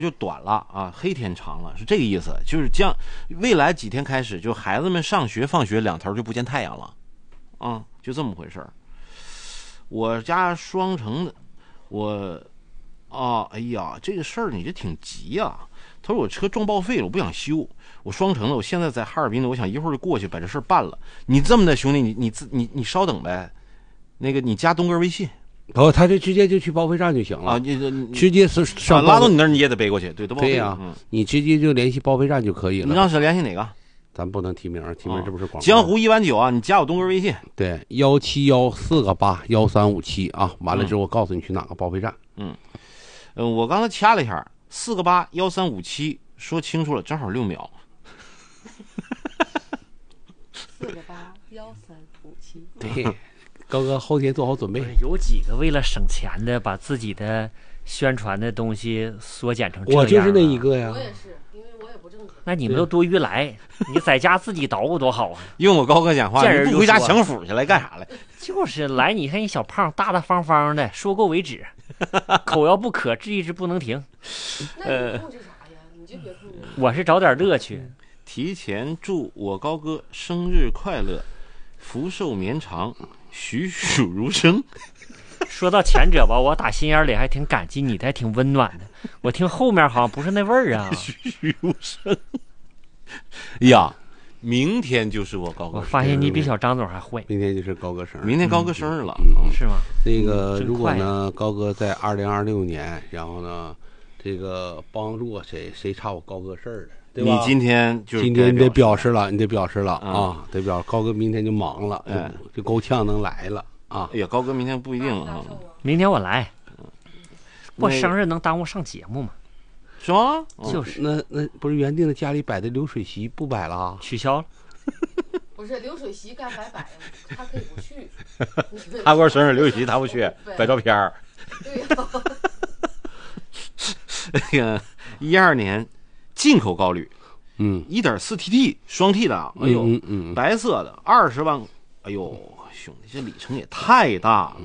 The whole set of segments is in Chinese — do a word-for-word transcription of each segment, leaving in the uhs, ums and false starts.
就短了啊，黑天长了，是这个意思。就是将未来几天开始，就孩子们上学放学两头就不见太阳了，啊，就这么回事儿。我家双城的，我啊，哎呀，这个事儿你这挺急呀、啊。他说我车撞报废了，我不想修。我双城的，我现在在哈尔滨的，我想一会儿就过去把这事儿办了。你这么的兄弟，你你自你你稍等呗。那个你加东哥微信。 哦，他就直接就去报废站就行了啊，你你直接是上、 啊、拉到你那儿你也得背过去，对，都报废。 对呀、啊嗯， 你直接就联系报废站就可以了。 你让是联系哪个？ 咱不能提名，提名这不是广告。 江湖一碗酒啊，你加我东哥微信， 对，幺七幺四个八幺三五七啊，完了之后我告诉你去哪个报废站。 嗯，呃，我刚才掐了一下，四个八幺三五七，说清楚了，正好六秒。 四个八幺三五七， 对。高哥后天做好准备。 有几个为了省钱的，把自己的宣传的东西缩减成这样？ 我就是那一个呀。 我也是，因为我也不挣钱。 那你们都多余来，你在家自己捣鼓多好啊！ 用我高哥讲话，你不回家享福去来干啥来？ 就是来，你看一小胖大大方方的，说够为止，口要不渴，志一直不能停。 那你控制啥呀？你就别控制。 我是找点乐趣。 提前祝我高哥生日快乐，福寿绵长。栩栩如生。 说到前者吧，我打心眼里还挺感激你的，还挺温暖的。我听后面好像不是那味儿啊。 栩栩如生。呀，明天就是我高哥。 我发现你比小张总还会。 明天就是高哥生日。 明天高哥生日了， 嗯嗯、 是吗？ 那个如果呢，高哥在二零二六年，然后呢，这个帮助谁，谁差我高哥事儿了。对吧？ 你今天就是今天你得表示了，你得表示了、 嗯、 啊，得表高哥明天就忙了， 哎、 就够呛能来了啊。 哎呀，高哥明天不一定啊， 明天我来。过生日能耽误上节目吗？ 是吗？ 就是， 那那不是原定的家里摆的流水席不摆了， 取消了。 不是流水席该摆摆，他可以不去。 他过生日流水席他不去，摆照片儿。 对呀、 啊。那个一二年。进口高铝， 嗯， 一点四 T T 双 T 的，哎呦， 嗯嗯， 白色的，二十万，哎呦，兄弟，这里程也太大了。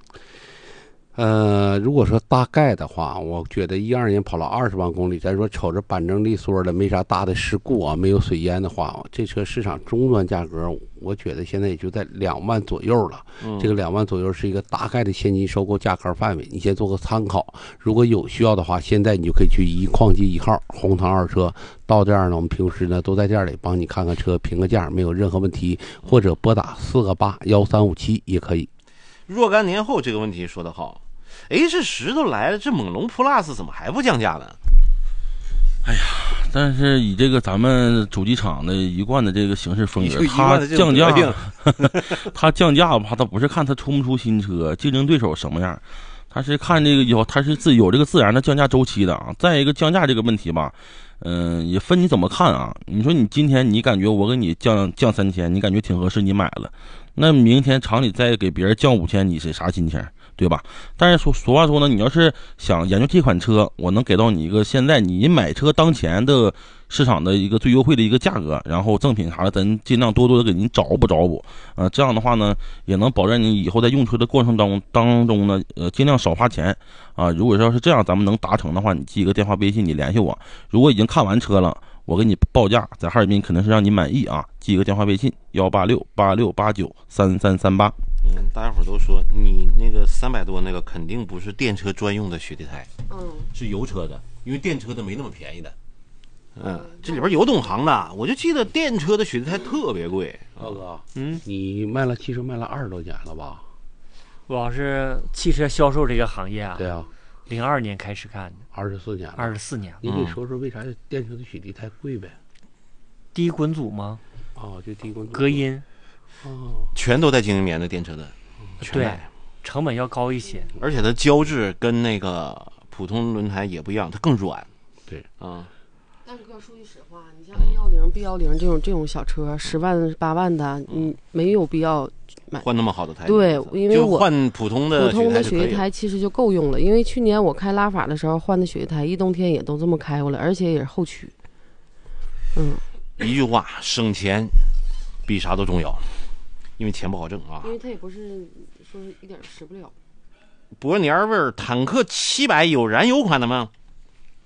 呃，如果说大概的话，我觉得一二年跑了二十万公里，再说瞅着板正利索的，没啥大的事故啊，没有水淹的话，这车市场终端价格，我觉得现在也就在两万左右了。 嗯、 这个两万左右是一个大概的现金收购价格范围，你先做个参考。如果有需要的话，现在你就可以去一矿机一号红糖二车到这儿呢，我们平时呢都在店里帮你看看车，评个价，没有任何问题，或者拨打四个八幺三五七也可以。 若干年后这个问题说得好，哎，这石头来了，这猛龙 Plus 怎么还不降价呢？ 哎呀，但是以这个咱们主机厂的一贯的这个行事风格，它降价，它降价吧，它不是看它出不出新车，竞争对手什么样，它是看这个以后它是自有这个自然的降价周期的啊。再一个降价这个问题吧，嗯、呃，也分你怎么看啊。你说你今天你感觉我给你降降三千，你感觉挺合适，你买了，那明天厂里再给别人降五千，你是啥心情？对吧？但是说俗话说呢，你要是想研究这款车，我能给到你一个现在你买车当前的市场的一个最优惠的一个价格，然后赠品啥的，咱尽量多多的给您找补找补，呃，这样的话呢，也能保证你以后在用车的过程当中当中呢，呃，尽量少花钱啊。如果要是这样，咱们能达成的话，你记一个电话微信，你联系我。如果已经看完车了，我给你报价，在哈尔滨肯定是让你满意啊。记一个电话微信：幺八六八六八九三三三八。 嗯，大家伙都说你那个三百多那个肯定不是电车专用的雪地胎， 嗯， 是油车的，因为电车的没那么便宜的。嗯，这里边有懂行的，我就记得电车的雪地胎特别贵。 高哥， 嗯， 你卖了汽车卖了二十多年了吧？ 我要是汽车销售这个行业啊， 对啊， 零二年开始干的， 二十四年了， 二十四年了。 你给说说为啥电车的雪地胎贵呗？ 低滚阻吗？ 哦，就低滚阻， 隔音。 哦， 全都带精英棉的电车的， 对，成本要高一些， 而且它胶质跟那个普通轮胎也不一样，它更软。 对， 啊、嗯。 但哥说句实话，你像 A 一零 B 一零这种这种小车，十万八万的，你没有必要买换那么好的胎。 对，因为我换普通的普通的雪地胎其实就够用了。因为去年我开拉法的时候换的雪地胎，一冬天也都这么开过来，而且也是后驱。嗯， 一句话，省钱比啥都重要。因为钱不好挣啊， 因为它也不是说一点吃不了。 博尼尔味坦克七百有燃油款的吗？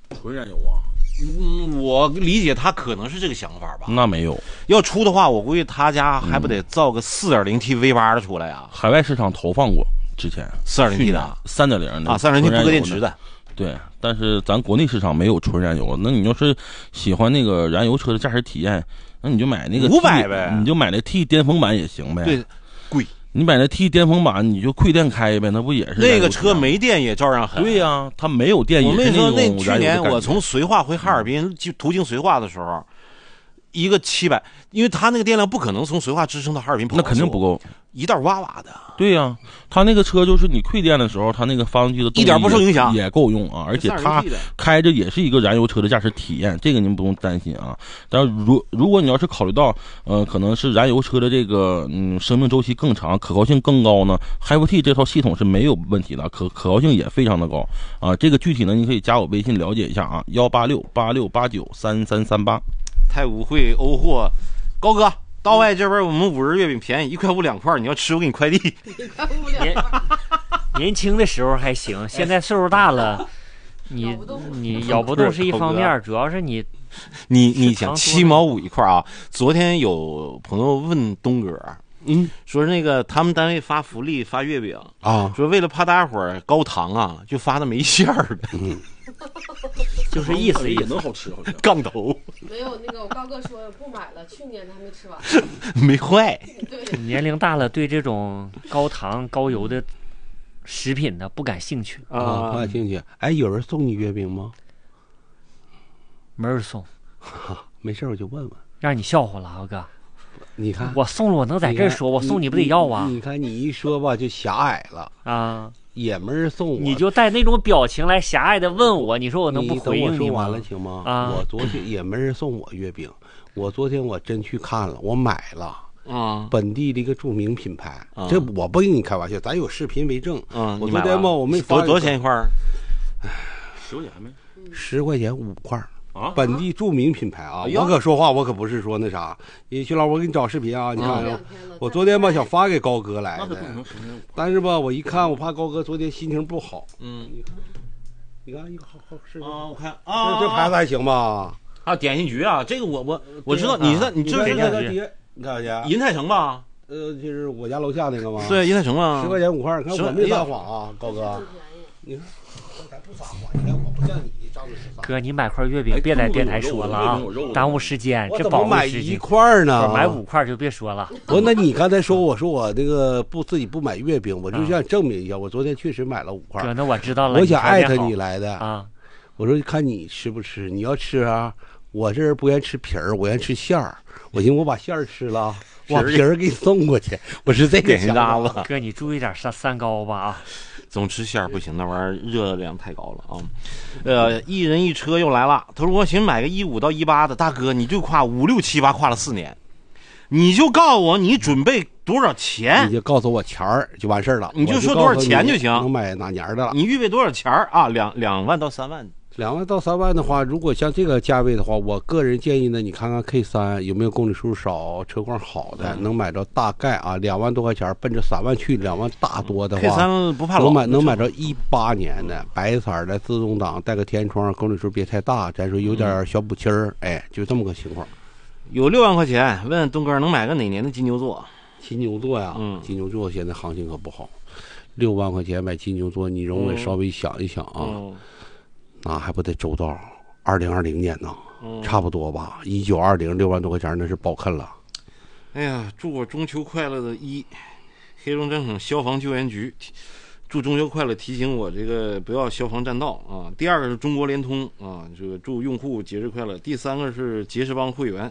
纯燃油啊？ 嗯，我理解他可能是这个想法吧。 那没有， 要出的话，我估计他家还不得造个 四点零 T V 八 的出来呀？ 海外市场投放过，之前四点零 T 的， 三点零的啊，三点零 T 不搁电池的。 对，但是咱国内市场没有纯燃油。那你要是喜欢那个燃油车的驾驶体验，那你就买那个五百呗， 你就买那 T 巅峰版也行呗。 对，贵。 你买那 T 巅峰版，你就馈电开呗，那不也是？ 那个车没电也照样狠。 对呀、啊，它没有电也是那种我跟你说，那去年我从绥化回哈尔滨，就途经绥化的时候，一个七百，因为它那个电量不可能从绥化支撑到哈尔滨跑， 那肯定不够， 一袋哇哇的。 对呀、啊，它那个车就是你馈电的时候，它那个发动机的一点不受影响， 也够用啊，而且它开着也是一个燃油车的驾驶体验，这个您不用担心啊。但是如如果你要是考虑到呃可能是燃油车的这个嗯生命周期更长，可靠性更高呢 ，H I F T 这套系统是没有问题的，可可靠性也非常的高啊。这个具体呢，你可以加我微信了解一下啊，幺八六八六八九三三三八。 太武汇欧货，高哥。道外这边我们五仁月饼便宜，一块五两块，你要吃我给你快递。 一块五两块。 年轻的时候还行，现在岁数大了，你你咬不动是一方面，主要是你你你想七毛五一块啊？昨天有朋友问东哥，嗯，说那个他们单位发福利发月饼啊，说为了怕大家伙儿高糖啊，就发的没馅儿的。嗯， 就是意思意思， 也能好吃，好像杠头。 没有那个我高哥说不买了，去年他没吃完， 没坏。 对， 年龄大了，对这种高糖高油的食品呢不感兴趣啊，不感兴趣。哎，有人送你月饼吗？ 没人送， 没事我就问问， 让你笑话了，阿哥。 你看我送了，我能在这儿说，我送你不得要啊？ 你看你一说吧，就狭隘了啊。 也没人送我， 你就带那种表情来狭隘的问我，你说我能不回应你吗？我说完了行吗？啊，我昨天也没人送我月饼，我昨天我真去看了，我买了。 啊， 本地的一个著名品牌，啊、这我不跟你开玩笑，咱有视频为证。 嗯， 我昨天嘛，我没发多多少钱一块？ 唉，十块钱没？ 十块钱五块。 啊， 本地著名品牌啊！我可说话，我可不是说那啥。徐老，我给你找视频啊！你看，嗯、我昨天吧想发给高哥来的，但是吧，我一看，我怕高哥昨天心情不好。嗯，你看，你看一个好好视频啊，我看啊， 这牌子还行吧？ 啊，点心局啊，这个我我我知道，你这你这是点心局，你看去银泰城吧？ 呃，就是我家楼下那个吗？ 对，银泰城啊， 十块钱五块，看我没撒谎啊，高哥。你看，咱不撒谎，你看我不像你。 哥，你买块月饼别在电台说了啊，耽误时间。这保买一块呢， 买五块就别说了。 不，那你刚才说我说我那个不自己不买月饼，我就想证明一下，我昨天确实买了五块。 哥，那我知道了。 我想艾特你来的啊， 我说看你吃不吃，你要吃啊，我这人不愿吃皮儿，我愿吃馅儿。我寻思我把馅儿吃了，把皮儿给你送过去，我是这个想法。 哥，你注意点三三高吧啊。 总吃馅儿不行，那玩意儿热量太高了啊！呃，一人一车又来了。他说我寻买个一五到一八的，大哥你就跨五六七八跨了四年，你就告诉我你准备多少钱， 你就告诉我钱儿就完事儿了， 你就说多少钱就行。 能买哪年的了？ 你预备多少钱儿啊？两两万到三万。 两万到三万的话，如果像这个价位的话，我个人建议呢，你看看 K 三有没有公里数少、车况好的，嗯、能买着大概啊两万多块钱，奔着三万去，两万大多的话 ，K 三不怕老， 能买能买着一八年的白色的自动挡，带个天窗，公里数别太大，咱说有点小补漆儿，嗯、哎，就这么个情况。 有六万块钱，问东哥能买个哪年的金牛座？ 金牛座呀，嗯，金牛座现在行情可不好，六万块钱买金牛座，你容我稍微想一想啊。嗯那还不得周到？二零二零年呢，嗯、差不多吧。一九二零六万多块钱，那是包坑了。 哎呀，祝我中秋快乐的一，黑龙江省消防救援局，祝中秋快乐，提醒我这个不要消防占道啊。第二个是中国联通啊，这个祝用户节日快乐。第三个是杰士邦会员。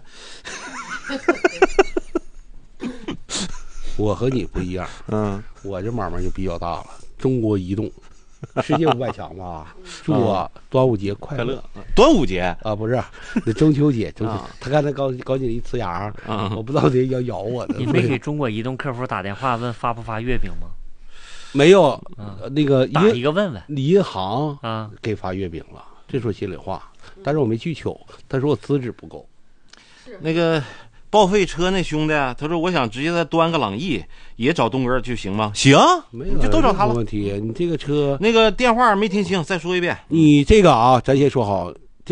我和你不一样，嗯，我这买卖就比较大了，中国移动。世界五百强吧，祝我端午节快乐！ 端午节啊，不是，那中秋节，中秋。他刚才搞搞起一呲牙，我不知道得要咬我的。 你没给中国移动客服打电话问发不发月饼吗？ 没有，那个打一个问问。 银行啊，给发月饼了，这说心里话，但是我没去求，他说我资质不够。 那个报废车那兄弟，他说我想直接再端个朗逸，也找东哥就行吗？行， 没你就都找他了。 问题，你这个车那个电话没听清，再说一遍。 你这个啊，咱先说好，